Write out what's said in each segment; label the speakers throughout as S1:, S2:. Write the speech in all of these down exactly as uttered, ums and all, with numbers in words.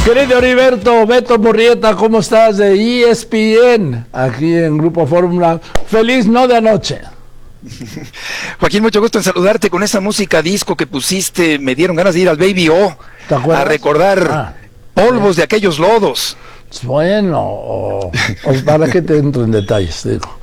S1: Querido Heriberto, Beto Murrieta, ¿cómo estás? De E S P N, aquí en Grupo Fórmula. Feliz no de anoche.
S2: Joaquín, mucho gusto en saludarte. Con esa música disco que pusiste, me dieron ganas de ir al Baby O, a recordar ah, polvos sí. de aquellos lodos.
S1: Bueno, o, o para que te entro en detalles, digo.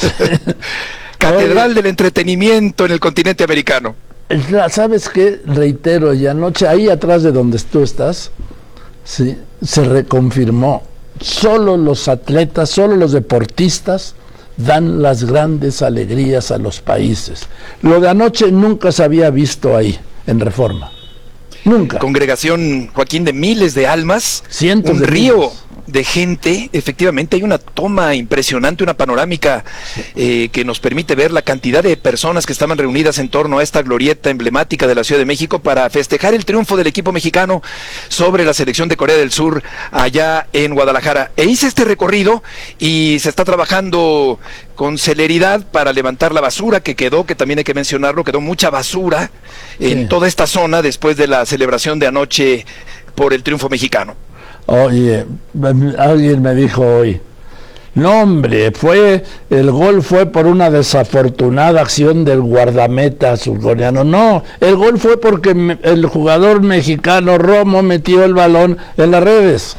S2: Catedral del entretenimiento en el continente americano.
S1: ¿Sabes qué? Reitero, y anoche, ahí atrás de donde tú estás, sí, se reconfirmó. Solo los atletas, solo los deportistas dan las grandes alegrías a los países. Lo de anoche nunca se había visto ahí, en Reforma. Nunca.
S2: Congregación, Joaquín, de miles de almas.
S1: Cientos
S2: un
S1: de
S2: río
S1: miles.
S2: de gente. Efectivamente hay una toma impresionante, una panorámica eh, que nos permite ver la cantidad de personas que estaban reunidas en torno a esta glorieta emblemática de la Ciudad de México para festejar el triunfo del equipo mexicano sobre la selección de Corea del Sur allá en Guadalajara. E hice este recorrido y se está trabajando con celeridad para levantar la basura que quedó, que también hay que mencionarlo, quedó mucha basura en sí. toda esta zona después de la celebración de anoche por el triunfo mexicano.
S1: Oye, alguien me dijo hoy, no hombre, fue, el gol fue por una desafortunada acción del guardameta surcoreano. No, el gol fue porque me, el jugador mexicano Romo metió el balón en las redes.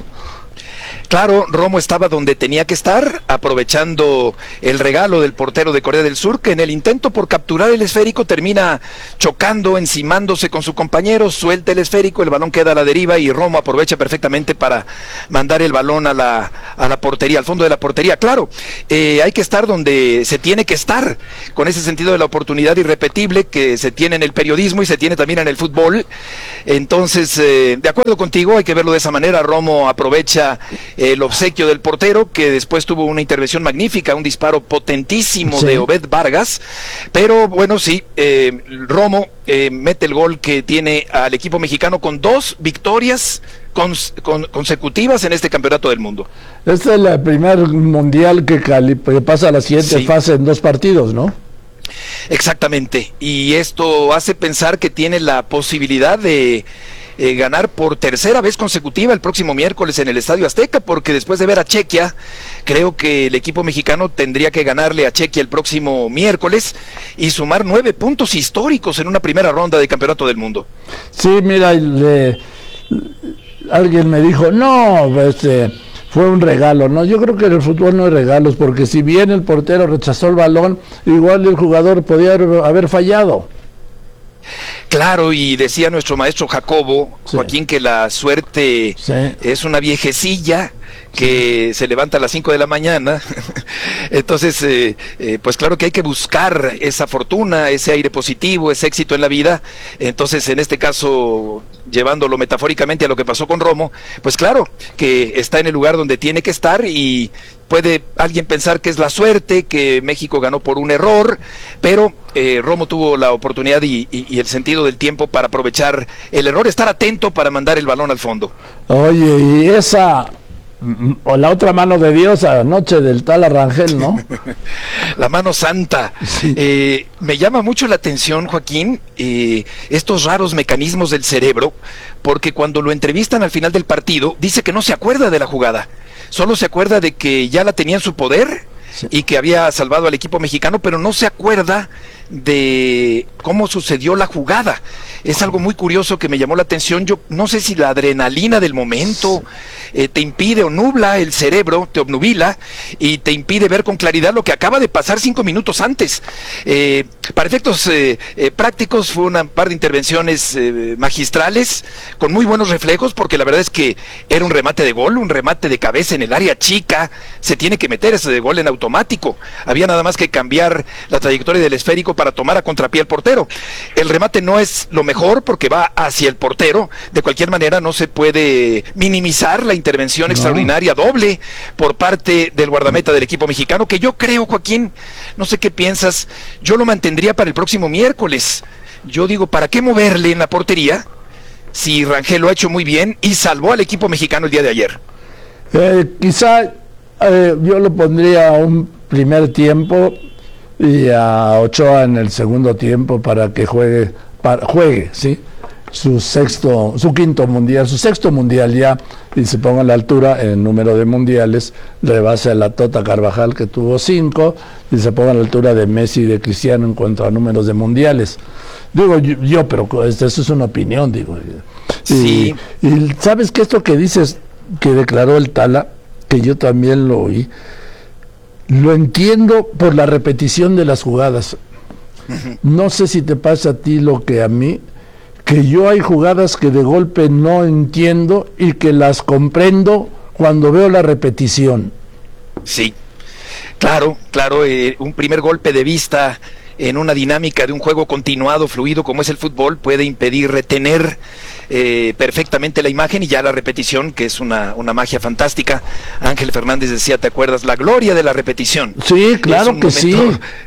S2: Claro, Romo estaba donde tenía que estar, aprovechando el regalo del portero de Corea del Sur, que en el intento por capturar el esférico termina chocando, encimándose con su compañero, suelta el esférico, el balón queda a la deriva y Romo aprovecha perfectamente para mandar el balón a la, a la portería, al fondo de la portería. Claro, eh, hay que estar donde se tiene que estar, con ese sentido de la oportunidad irrepetible que se tiene en el periodismo y se tiene también en el fútbol. Entonces, eh, de acuerdo contigo, hay que verlo de esa manera. Romo aprovecha el obsequio del portero, que después tuvo una intervención magnífica, un disparo potentísimo sí. de Obed Vargas, pero bueno, sí, eh, Romo eh, mete el gol que tiene al equipo mexicano con dos victorias cons con, consecutivas en este campeonato del mundo.
S1: Este es el primer mundial que, que pasa a la siguiente sí. fase en dos partidos, ¿no?
S2: Exactamente, y esto hace pensar que tiene la posibilidad de Eh, ganar por tercera vez consecutiva el próximo miércoles en el Estadio Azteca, porque después de ver a Chequia, creo que el equipo mexicano tendría que ganarle a Chequia el próximo miércoles y sumar nueve puntos históricos en una primera ronda de Campeonato del Mundo.
S1: Sí, mira, le, alguien me dijo, no, este, fue un regalo. No, yo creo que en el fútbol no hay regalos, porque si bien el portero rechazó el balón, igual el jugador podía haber fallado.
S2: Claro, y decía nuestro maestro Jacobo, sí. Joaquín, que la suerte sí. es una viejecilla que sí. se levanta a las cinco de la mañana. Entonces, eh, eh, pues claro que hay que buscar esa fortuna, ese aire positivo, ese éxito en la vida. Entonces, en este caso, llevándolo metafóricamente a lo que pasó con Romo, pues claro que está en el lugar donde tiene que estar y puede alguien pensar que es la suerte, que México ganó por un error, pero eh, Romo tuvo la oportunidad y, y, y el sentido del tiempo para aprovechar el error, estar atento para mandar el balón al fondo.
S1: Oye, y esa, o la otra mano de Dios anoche del tal Arrangel, ¿no?
S2: La mano santa. Sí. Eh, me llama mucho la atención, Joaquín, eh, estos raros mecanismos del cerebro, porque cuando lo entrevistan al final del partido, dice que no se acuerda de la jugada. Solo se acuerda de que ya la tenía en su poder sí. y que había salvado al equipo mexicano, pero no se acuerda de cómo sucedió la jugada. Es algo muy curioso que me llamó la atención. Yo no sé si la adrenalina del momento eh, te impide o nubla el cerebro, te obnubila y te impide ver con claridad lo que acaba de pasar cinco minutos antes. Eh, para efectos eh, eh, prácticos fue una par de intervenciones eh, magistrales con muy buenos reflejos, porque la verdad es que era un remate de gol, un remate de cabeza en el área chica. Se tiene que meter ese de gol en automático. Había nada más que cambiar la trayectoria del esférico para tomar a contrapié al portero. El remate no es lo mejor porque va hacia el portero. De cualquier manera no se puede minimizar la intervención no. extraordinaria doble por parte del guardameta del equipo mexicano, que yo creo, Joaquín, no sé qué piensas, yo lo mantendría para el próximo miércoles. Yo digo, ¿para qué moverle en la portería si Rangel lo ha hecho muy bien y salvó al equipo mexicano el día de ayer?
S1: Eh, quizá eh, yo lo pondría a un primer tiempo y a Ochoa en el segundo tiempo para que juegue, para, juegue, ¿sí? su sexto, su quinto mundial, su sexto mundial ya, y se ponga a la altura en número de mundiales, rebase a la Tota Carvajal, que tuvo cinco, y se ponga a la altura de Messi y de Cristiano en cuanto a números de mundiales. Digo yo, yo pero esto, eso es una opinión, digo. Y,
S2: sí.
S1: Y sabes que esto que dices, que declaró el Tala, que yo también lo oí, lo entiendo por la repetición de las jugadas. Uh-huh. No sé si te pasa a ti lo que a mí, que yo hay jugadas que de golpe no entiendo y que las comprendo cuando veo la repetición.
S2: Sí, claro, claro, eh, un primer golpe de vista en una dinámica de un juego continuado, fluido como es el fútbol, puede impedir retener eh, perfectamente la imagen, y ya la repetición, que es una, una magia fantástica. Ángel Fernández decía, ¿te acuerdas? La gloria de la repetición.
S1: Sí, claro que momento, sí.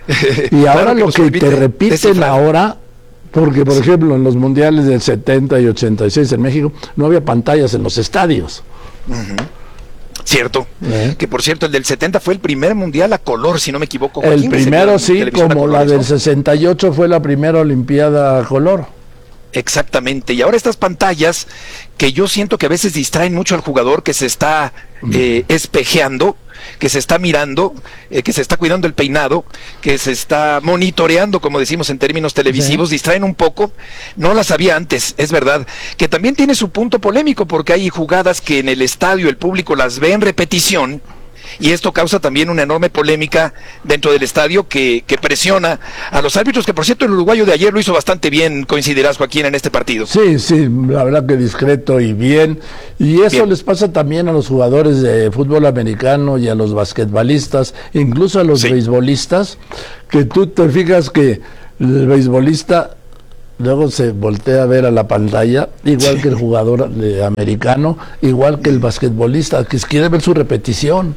S1: Y ahora claro que lo que te repiten descifrar. Ahora, porque por ejemplo en los mundiales del setenta y ochenta y seis en México no había pantallas en los estadios.
S2: Uh-huh. Cierto, ¿Eh? que por cierto el del setenta fue el primer mundial a color, si no me equivoco.
S1: Joaquín, el primero sí, como la del sesenta y ocho fue la primera olimpiada a color.
S2: Exactamente, y ahora estas pantallas que yo siento que a veces distraen mucho al jugador que se está eh, espejeando, que se está mirando, eh, que se está cuidando el peinado, que se está monitoreando, como decimos en términos televisivos, sí. Distraen un poco. No las había antes, es verdad, que también tiene su punto polémico, porque hay jugadas que en el estadio el público las ve en repetición, y esto causa también una enorme polémica dentro del estadio que, que presiona a los árbitros, que por cierto el uruguayo de ayer lo hizo bastante bien, coincidirás, Joaquín, en este partido.
S1: Sí, sí, la verdad que discreto y bien, y eso bien. Les pasa también a los jugadores de fútbol americano y a los basquetbolistas, incluso a los sí. beisbolistas, que tú te fijas que el beisbolista luego se voltea a ver a la pantalla, igual sí. que el jugador de americano, igual que el basquetbolista, que quiere ver su repetición.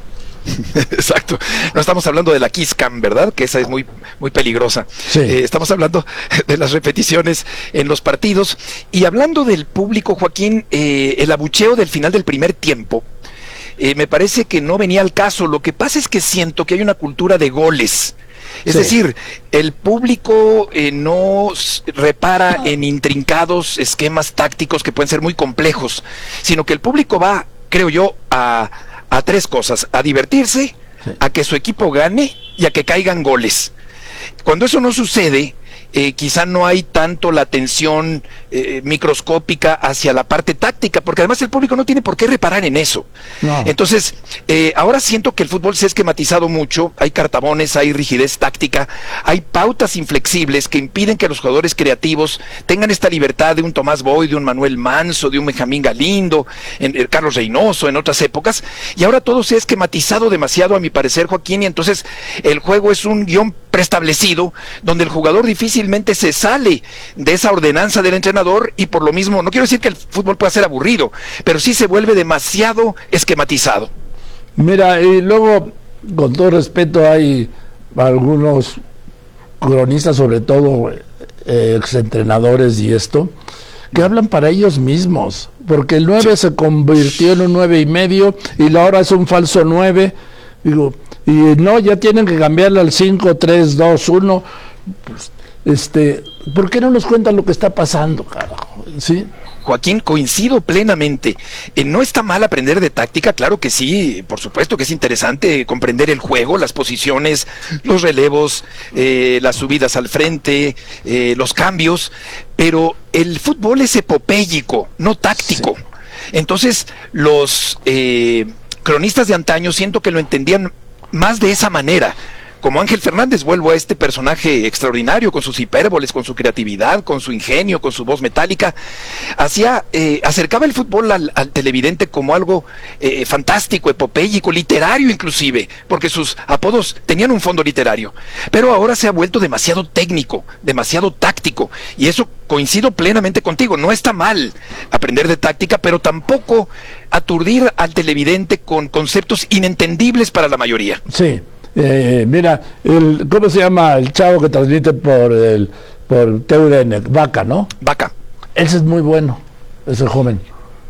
S2: Exacto. No estamos hablando de la Kiss Cam, ¿verdad? Que esa es muy, muy peligrosa. Sí. Eh, estamos hablando de las repeticiones en los partidos. Y hablando del público, Joaquín, eh, el abucheo del final del primer tiempo, eh, me parece que no venía al caso. Lo que pasa es que siento que hay una cultura de goles. Es sí. decir, el público eh, no repara en intrincados esquemas tácticos que pueden ser muy complejos, sino que el público va, creo yo, a, a tres cosas: a divertirse, sí. a que su equipo gane y a que caigan goles. Cuando eso no sucede, eh, quizá no hay tanto la atención eh, microscópica hacia la parte táctica, porque además el público no tiene por qué reparar en eso. No. Entonces, eh, ahora siento que el fútbol se ha esquematizado mucho, hay cartabones, hay rigidez táctica, hay pautas inflexibles que impiden que los jugadores creativos tengan esta libertad de un Tomás Boy, de un Manuel Manso, de un Benjamín Galindo, en, en Carlos Reynoso, en otras épocas, y ahora todo se ha esquematizado demasiado, a mi parecer, Joaquín, y entonces el juego es un guión preestablecido, donde el jugador difícilmente se sale de esa ordenanza del entrenador, y por lo mismo, no quiero decir que el fútbol pueda ser aburrido, pero sí se vuelve demasiado esquematizado.
S1: Mira, y luego, con todo respeto, hay algunos cronistas, sobre todo eh, exentrenadores y esto, que hablan para ellos mismos, porque el nueve sí. se convirtió en un nueve y medio, y ahora es un falso nueve. Digo, y no, ya tienen que cambiarle al cinco, tres, dos, uno. Pues, este, ¿por qué no nos cuentan lo que está pasando, carajo? ¿Sí?
S2: Joaquín, coincido plenamente. Eh, no está mal aprender de táctica, claro que sí, por supuesto que es interesante comprender el juego, las posiciones, los relevos, eh, las subidas al frente, eh, los cambios, pero el fútbol es epopéyico, no táctico. Sí. Entonces, los eh, cronistas de antaño siento que lo entendían más de esa manera. Como Ángel Fernández, vuelvo a este personaje extraordinario, con sus hipérboles, con su creatividad, con su ingenio, con su voz metálica, hacía, eh, acercaba el fútbol al, al televidente como algo eh, fantástico, epopéyico, literario inclusive, porque sus apodos tenían un fondo literario. Pero ahora se ha vuelto demasiado técnico, demasiado táctico, y eso coincido plenamente contigo. No está mal aprender de táctica, pero tampoco aturdir al televidente con conceptos inentendibles para la mayoría.
S1: Sí. Eh, mira, el, ¿cómo se llama el chavo que transmite por el por T V N? Vaca, ¿no?
S2: Vaca.
S1: Ese es muy bueno, ese joven.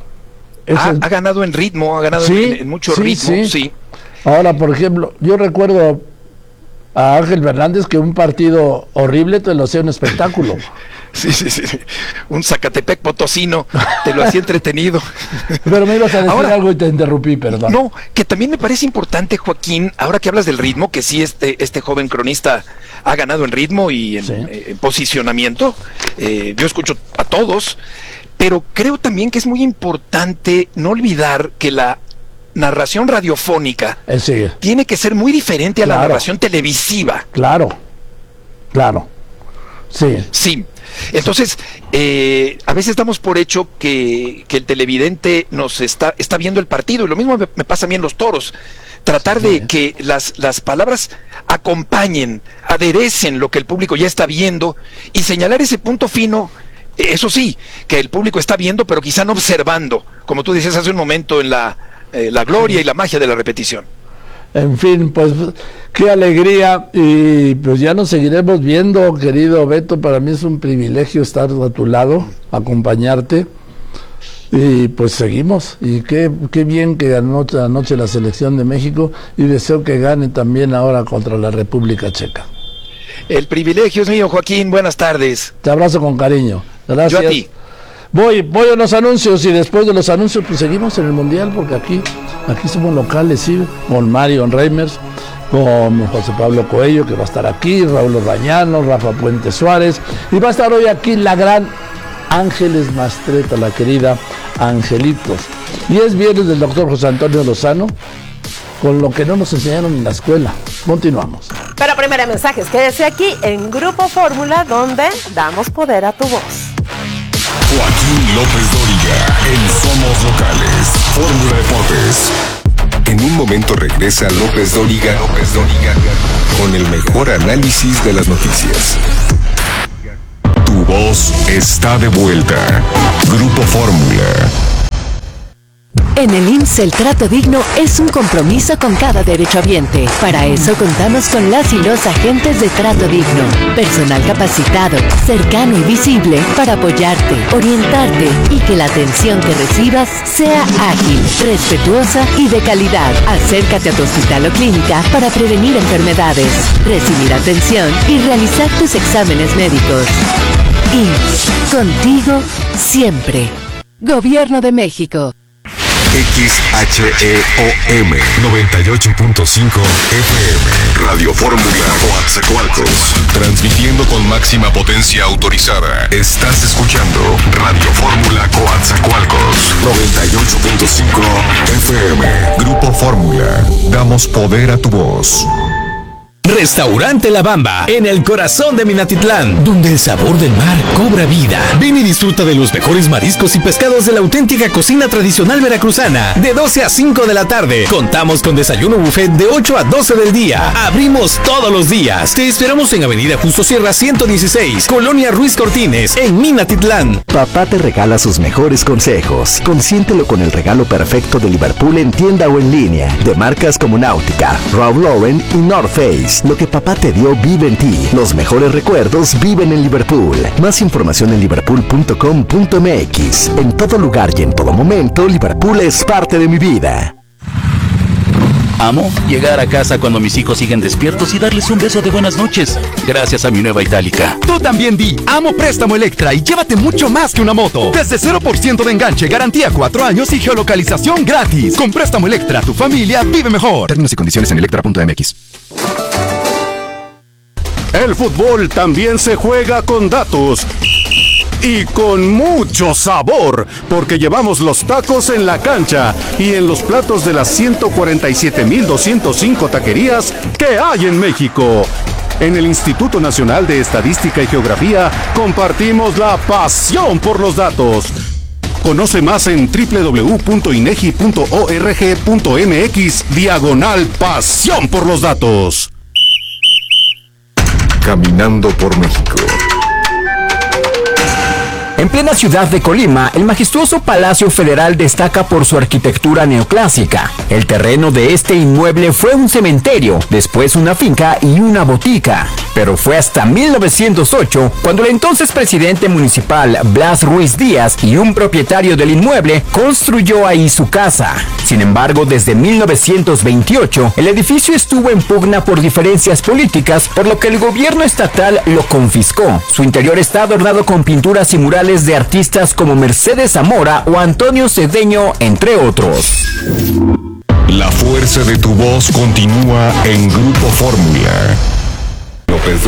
S2: Ese ha, es... ha ganado en ritmo, ha ganado ¿Sí? en, en mucho sí, ritmo, sí. sí.
S1: Ahora, por ejemplo, yo recuerdo a Ángel Fernández que un partido horrible te lo hacía un espectáculo.
S2: Sí, sí, sí. Un Zacatepec potosino, te lo hacía entretenido.
S1: Pero me ibas a decir ahora, algo y te interrumpí, perdón.
S2: No, que también me parece importante, Joaquín, ahora que hablas del ritmo, que sí este, este joven cronista ha ganado en ritmo y en, sí. eh, en posicionamiento. Eh, yo escucho a todos, pero creo también que es muy importante no olvidar que la narración radiofónica
S1: sí.
S2: tiene que ser muy diferente a
S1: claro.
S2: la narración televisiva.
S1: Claro, claro. Sí.
S2: Sí. Entonces, eh, a veces damos por hecho que, que el televidente nos está, está viendo el partido, y lo mismo me, me pasa a mí en los toros. Tratar de que las, las palabras acompañen, aderecen lo que el público ya está viendo y señalar ese punto fino, eso sí, que el público está viendo, pero quizá no observando, como tú dices hace un momento, en la, eh, la gloria y la magia de la repetición.
S1: En fin, pues qué alegría, y pues ya nos seguiremos viendo, querido Beto. Para mí es un privilegio estar a tu lado, acompañarte, y pues seguimos, y qué, qué bien que ganó anoche la selección de México, y deseo que gane también ahora contra la República Checa.
S2: El privilegio es mío, Joaquín, buenas tardes.
S1: Te abrazo con cariño, gracias.
S2: Yo a ti.
S1: Voy, voy a los anuncios, y después de los anuncios pues seguimos en el Mundial, porque aquí aquí somos locales, sí, con Mario Reimers, con José Pablo Coello, que va a estar aquí, Raúl Orbañano, Rafa Puente Suárez, y va a estar hoy aquí la gran Ángeles Mastreta, la querida Angelitos. Y es viernes del doctor José Antonio Lozano, con lo que no nos enseñaron en la escuela. Continuamos.
S3: Pero primero mensajes, quédese aquí en Grupo Fórmula, donde damos poder a tu voz.
S4: Joaquín López Dóriga en Somos Locales, Fórmula Deportes. En un momento regresa López Dóriga, López Dóriga, con el mejor análisis de las noticias. Tu voz está de vuelta. Grupo Fórmula.
S5: En el I M S S el trato digno es un compromiso con cada derechohabiente. Para eso contamos con las y los agentes de trato digno. Personal capacitado, cercano y visible para apoyarte, orientarte y que la atención que recibas sea ágil, respetuosa y de calidad. Acércate a tu hospital o clínica para prevenir enfermedades, recibir atención y realizar tus exámenes médicos. I M S S, contigo siempre. Gobierno de México.
S4: X H E O M noventa y ocho punto cinco F M Radio Fórmula Coatzacoalcos, transmitiendo con máxima potencia autorizada. Estás escuchando Radio Fórmula Coatzacoalcos noventa y ocho punto cinco F M. Grupo Fórmula, damos poder a tu voz.
S6: Restaurante La Bamba, en el corazón de Minatitlán, donde el sabor del mar cobra vida. Ven y disfruta de los mejores mariscos y pescados de la auténtica cocina tradicional veracruzana, de doce a cinco de la tarde. Contamos con desayuno buffet de ocho a doce del día. Abrimos todos los días. Te esperamos en Avenida Justo Sierra ciento dieciséis, Colonia Ruiz Cortines, en Minatitlán.
S7: Papá te regala sus mejores consejos. Consiéntelo con el regalo perfecto de Liverpool en tienda o en línea, de marcas como Náutica, Ralph Lauren y North Face. Lo que papá te dio vive en ti. Los mejores recuerdos viven en Liverpool. Más información en liverpool punto com punto m x. En todo lugar y en todo momento, Liverpool es parte de mi vida.
S8: Amo llegar a casa cuando mis hijos siguen despiertos y darles un beso de buenas noches, gracias a mi nueva Itálica.
S9: Tú también di Amo Préstamo Electra y llévate mucho más que una moto. Desde cero por ciento de enganche, garantía cuatro años y geolocalización gratis. Con Préstamo Electra, tu familia vive mejor. Términos y condiciones en electra punto m x.
S10: El fútbol también se juega con datos y con mucho sabor, porque llevamos los tacos en la cancha y en los platos de las ciento cuarenta y siete mil doscientos cinco taquerías que hay en México. En el Instituto Nacional de Estadística y Geografía compartimos la pasión por los datos. Conoce más en doble u doble u doble u punto inegi punto org punto m x diagonal pasión por los datos.
S4: Caminando por México.
S11: En plena ciudad de Colima, el majestuoso Palacio Federal destaca por su arquitectura neoclásica. El terreno de este inmueble fue un cementerio, después una finca y una botica. Pero fue hasta mil novecientos ocho cuando el entonces presidente municipal Blas Ruiz Díaz y un propietario del inmueble construyó ahí su casa. Sin embargo, desde mil novecientos veintiocho, el edificio estuvo en pugna por diferencias políticas, por lo que el gobierno estatal lo confiscó. Su interior está adornado con pinturas y murales de artistas como Mercedes Zamora o Antonio Cedeño, entre otros.
S4: La fuerza de tu voz continúa en Grupo Fórmula. López